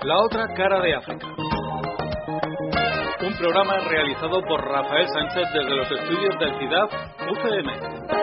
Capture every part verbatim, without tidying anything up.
La otra cara de África. Un programa realizado por Rafael Sánchez desde los estudios del C I D A F U C M.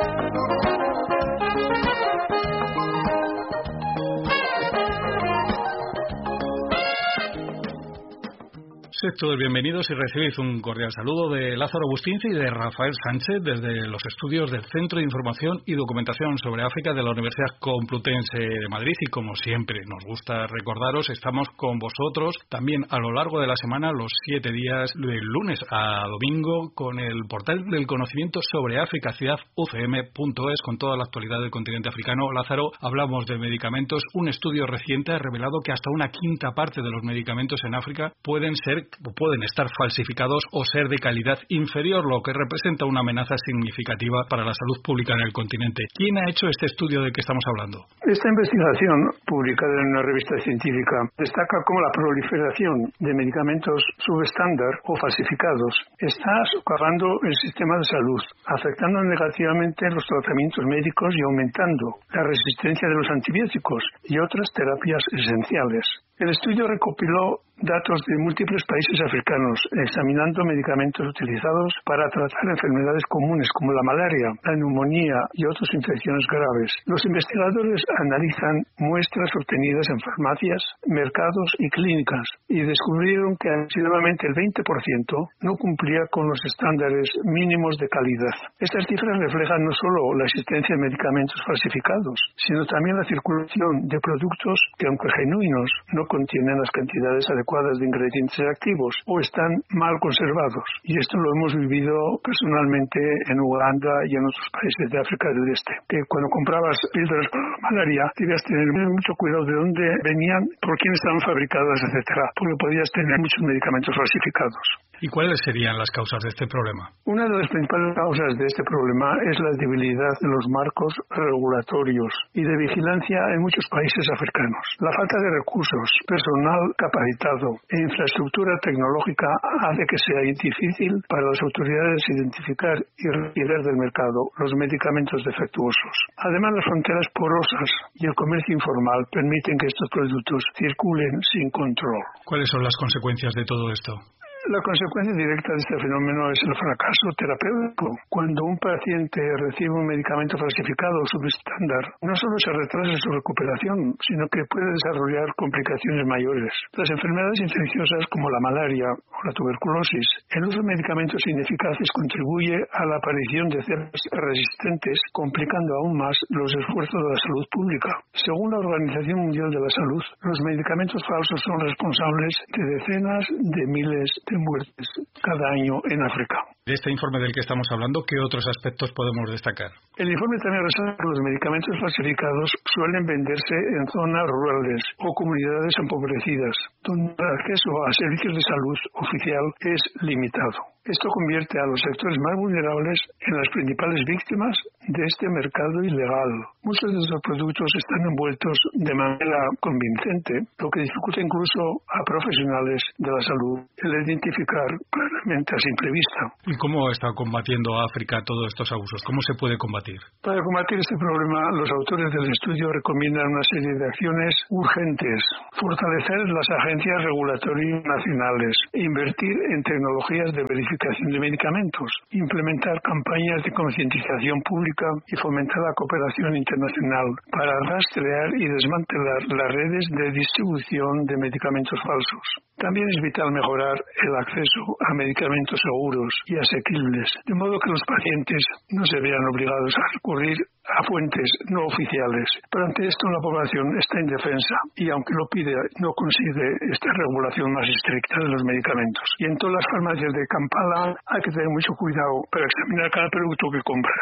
Sed todos bienvenidos y recibid un cordial saludo de Lázaro Bustince y de Rafael Sánchez desde los estudios del Centro de Información y Documentación sobre África de la Universidad Complutense de Madrid. Y como siempre nos gusta recordaros, estamos con vosotros también a lo largo de la semana, los siete días del lunes a domingo, con el portal del conocimiento sobre África, C I D A F U C M punto es, con toda la actualidad del continente africano. Lázaro, hablamos de medicamentos. Un estudio reciente ha revelado que hasta una quinta parte de los medicamentos en África pueden ser pueden estar falsificados o ser de calidad inferior, lo que representa una amenaza significativa para la salud pública en el continente. ¿Quién ha hecho este estudio de que estamos hablando? Esta investigación, publicada en una revista científica, destaca cómo la proliferación de medicamentos subestándar o falsificados está socavando el sistema de salud, afectando negativamente los tratamientos médicos y aumentando la resistencia de los antibióticos y otras terapias esenciales. El estudio recopiló datos de múltiples países africanos, examinando medicamentos utilizados para tratar enfermedades comunes como la malaria, la neumonía y otras infecciones graves. Los investigadores analizan muestras obtenidas en farmacias, mercados y clínicas y descubrieron que aproximadamente el veinte por ciento no cumplía con los estándares mínimos de calidad. Estas cifras reflejan no solo la existencia de medicamentos falsificados, sino también la circulación de productos que, aunque genuinos, no contienen las cantidades adecuadas de ingredientes activos o están mal conservados. Y esto lo hemos vivido personalmente en Uganda y en otros países de África del Este. Que cuando comprabas píldoras para la malaria, debías tener mucho cuidado de dónde venían, por quién estaban fabricadas, etcétera, porque podías tener muchos medicamentos falsificados. ¿Y cuáles serían las causas de este problema? Una de las principales causas de este problema es la debilidad de los marcos regulatorios y de vigilancia en muchos países africanos. La falta de recursos, personal capacitado e infraestructura tecnológica hace que sea difícil para las autoridades identificar y retirar del mercado los medicamentos defectuosos. Además, las fronteras porosas y el comercio informal permiten que estos productos circulen sin control. ¿Cuáles son las consecuencias de todo esto? La consecuencia directa de este fenómeno es el fracaso terapéutico. Cuando un paciente recibe un medicamento falsificado o subestándar, no solo se retrasa su recuperación, sino que puede desarrollar complicaciones mayores. Las enfermedades infecciosas como la malaria o la tuberculosis, el uso de medicamentos ineficaces contribuye a la aparición de células resistentes, complicando aún más los esfuerzos de la salud pública. Según la Organización Mundial de la Salud, los medicamentos falsos son responsables de decenas de miles de muertes cada año en África. De este informe del que estamos hablando, ¿qué otros aspectos podemos destacar? El informe también resalta que los medicamentos falsificados suelen venderse en zonas rurales o comunidades empobrecidas, donde el acceso a servicios de salud oficial es limitado. Esto convierte a los sectores más vulnerables en las principales víctimas de este mercado ilegal. Muchos de estos productos están envueltos de manera convincente, lo que dificulta incluso a profesionales de la salud el identificar claramente a simple vista. ¿Y cómo está combatiendo África todos estos abusos? ¿Cómo se puede combatir? Para combatir este problema, los autores del estudio recomiendan una serie de acciones urgentes: fortalecer las agencias regulatorias nacionales, invertir en tecnologías de verificación de medicamentos, implementar campañas de concientización pública y fomentar la cooperación internacional para rastrear y desmantelar las redes de distribución de medicamentos falsos. También es vital mejorar el acceso a medicamentos seguros y asequibles, de modo que los pacientes no se vean obligados a recurrir a fuentes no oficiales. Pero ante esto la población está indefensa y, aunque lo pide, no consigue esta regulación más estricta de los medicamentos. Y en todas las farmacias de Kampala hay que tener mucho cuidado para examinar cada producto que compras.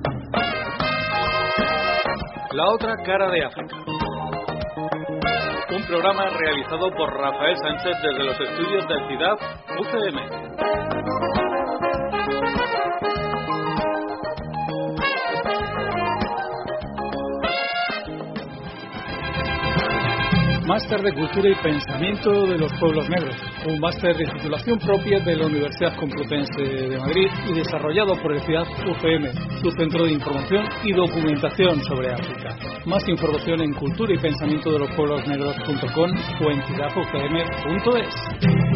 La otra cara de África. Un programa realizado por Rafael Sánchez desde los estudios del C I D A F U C M. Máster de Cultura y Pensamiento de los Pueblos Negros, un máster de titulación propia de la Universidad Complutense de Madrid y desarrollado por el C I A D U C M, su centro de información y documentación sobre África. Más información en cultura y pensamiento de los pueblos negros punto com o entidad u c m punto es.